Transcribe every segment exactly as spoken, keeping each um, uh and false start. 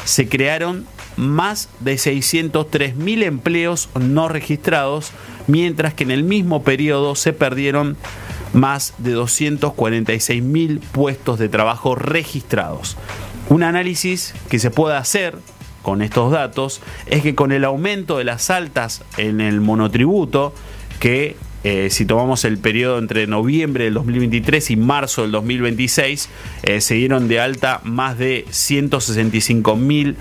se crearon más de seiscientos tres mil empleos no registrados, mientras que en el mismo periodo se perdieron más de doscientos cuarenta y seis mil puestos de trabajo registrados. Un análisis que se puede hacer con estos datos es que con el aumento de las altas en el monotributo, que eh, si tomamos el periodo entre noviembre del dos mil veintitrés y marzo del dos mil veintiséis, eh, se dieron de alta más de ciento sesenta y cinco mil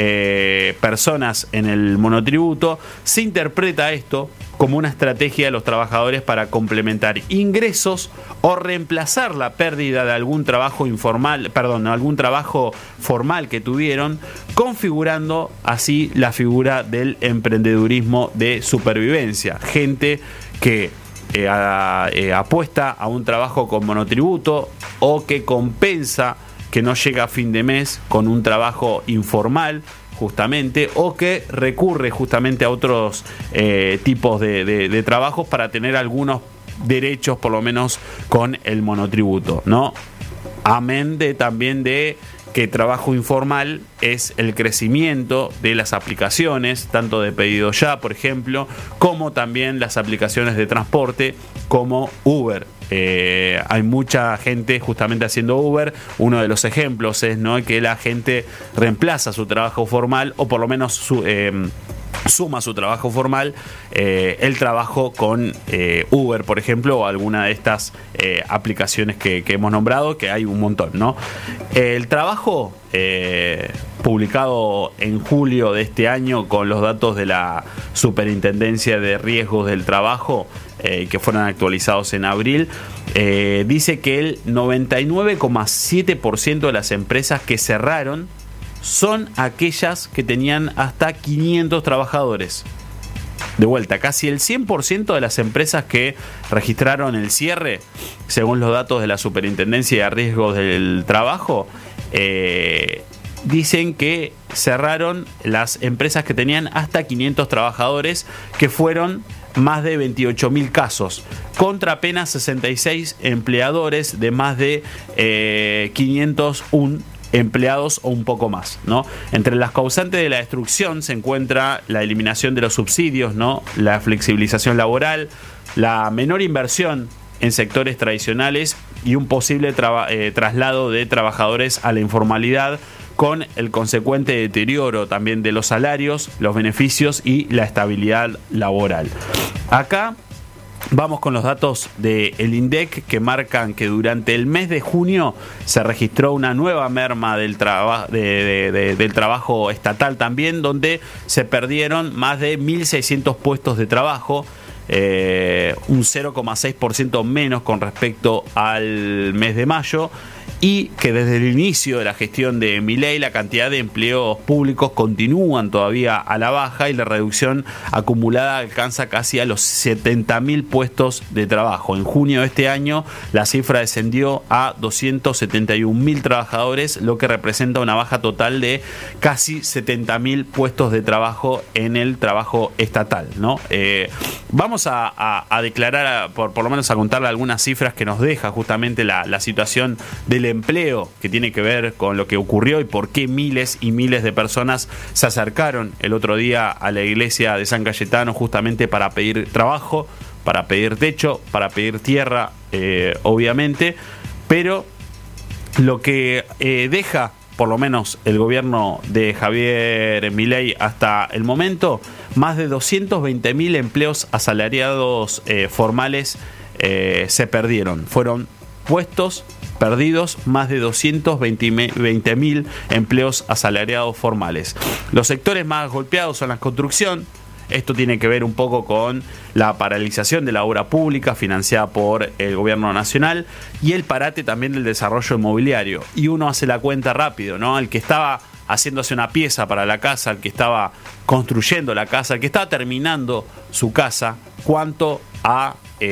eh, personas en el monotributo. Se interpreta esto como una estrategia de los trabajadores para complementar ingresos o reemplazar la pérdida de algún trabajo informal, perdón, algún trabajo formal que tuvieron, configurando así la figura del emprendedurismo de supervivencia. Gente que eh, a, eh, apuesta a un trabajo con monotributo o que compensa que no llega a fin de mes con un trabajo informal, justamente, o que recurre justamente a otros eh, tipos de, de, de trabajos para tener algunos derechos, por lo menos con el monotributo, ¿no? Amén de también de que trabajo informal es el crecimiento de las aplicaciones, tanto de pedido ya, por ejemplo, como también las aplicaciones de transporte como Uber. Eh, hay mucha gente justamente haciendo Uber. Uno de los ejemplos es, ¿no?, que la gente reemplaza su trabajo formal, o por lo menos su, eh, suma su trabajo formal, eh, el trabajo con eh, Uber, por ejemplo, o alguna de estas eh, aplicaciones que, que hemos nombrado, que hay un montón, ¿no? El trabajo eh, publicado en julio de este año con los datos de la Superintendencia de Riesgos del Trabajo, Eh, que fueron actualizados en abril, eh, dice que el noventa y nueve coma siete por ciento de las empresas que cerraron son aquellas que tenían hasta quinientos trabajadores. De vuelta, casi el cien por ciento de las empresas que registraron el cierre, según los datos de la Superintendencia de Riesgos del Trabajo, eh, dicen que cerraron las empresas que tenían hasta quinientos trabajadores, que fueron más de veintiocho mil casos, contra apenas sesenta y seis empleadores de más de eh, quinientos uno empleados o un poco más, ¿no? Entre las causantes de la destrucción se encuentra la eliminación de los subsidios, ¿no?, la flexibilización laboral, la menor inversión en sectores tradicionales y un posible traba, eh, traslado de trabajadores a la informalidad, con el consecuente deterioro también de los salarios, los beneficios y la estabilidad laboral. Acá vamos con los datos del INDEC, que marcan que durante el mes de junio se registró una nueva merma del, traba, de, de, de, del trabajo estatal también, donde se perdieron más de mil seiscientos puestos de trabajo, eh, un cero coma seis por ciento menos con respecto al mes de mayo, y que desde el inicio de la gestión de Milei la cantidad de empleos públicos continúan todavía a la baja y la reducción acumulada alcanza casi a los setenta mil puestos de trabajo. En junio de este año la cifra descendió a doscientos setenta y un mil trabajadores, lo que representa una baja total de casi setenta mil puestos de trabajo en el trabajo estatal, ¿no? Eh, vamos a, a, a declarar, por, por lo menos a contarle algunas cifras que nos deja justamente la, la situación del empleo, que tiene que ver con lo que ocurrió y por qué miles y miles de personas se acercaron el otro día a la iglesia de San Cayetano justamente para pedir trabajo, para pedir techo, para pedir tierra, eh, obviamente, pero lo que eh, deja por lo menos el gobierno de Javier Milei hasta el momento, más de doscientos veinte mil empleos asalariados eh, formales eh, se perdieron, fueron puestos perdidos, más de doscientos veinte mil empleos asalariados formales. Los sectores más golpeados son la construcción. Esto tiene que ver un poco con la paralización de la obra pública financiada por el gobierno nacional y el parate también del desarrollo inmobiliario. Y uno hace la cuenta rápido, ¿no? El que estaba haciéndose una pieza para la casa, el que estaba construyendo la casa, el que estaba terminando su casa, ¿cuánto ha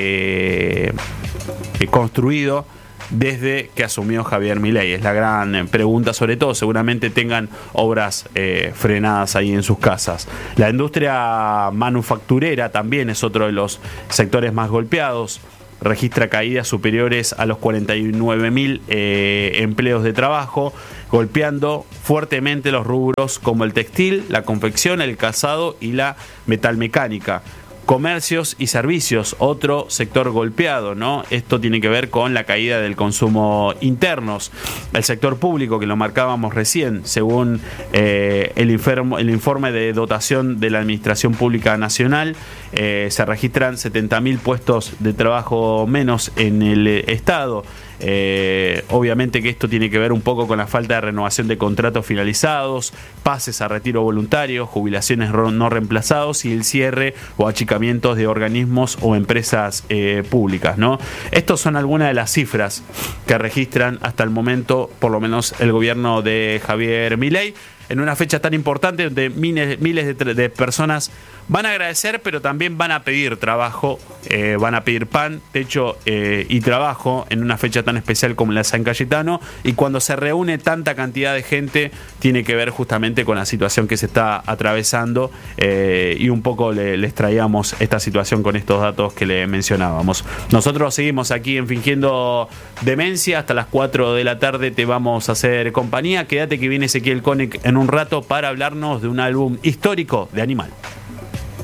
eh, construido desde que asumió Javier Milei? Es la gran pregunta, sobre todo seguramente tengan obras eh, frenadas ahí en sus casas. La industria manufacturera también es otro de los sectores más golpeados, registra caídas superiores a los cuarenta y nueve mil eh, empleos de trabajo. El golpeando fuertemente los rubros como el textil, la confección, el calzado y la metalmecánica. Comercios y servicios, otro sector golpeado, ¿no? Esto tiene que ver con la caída del consumo internos. El sector público, que lo marcábamos recién, según eh, el, informe, el informe de dotación de la Administración Pública Nacional, eh, se registran setenta mil puestos de trabajo menos en el Estado. Eh, obviamente que esto tiene que ver un poco con la falta de renovación de contratos finalizados, pases a retiro voluntario, jubilaciones no reemplazados y el cierre o achicamientos de organismos o empresas eh, públicas, ¿no? Estos son algunas de las cifras que registran hasta el momento, por lo menos el gobierno de Javier Milei, en una fecha tan importante donde miles, miles de, de personas van a agradecer, pero también van a pedir trabajo, eh, van a pedir pan, techo eh, y trabajo en una fecha tan especial como la de San Cayetano, y cuando se reúne tanta cantidad de gente tiene que ver justamente con la situación que se está atravesando, eh, y un poco le, les traíamos esta situación con estos datos que le mencionábamos. Nosotros seguimos aquí en Fingiendo Demencia hasta las cuatro de la tarde, te vamos a hacer compañía. Quédate que viene Ezequiel Koenig en un rato para hablarnos de un álbum histórico de Animal.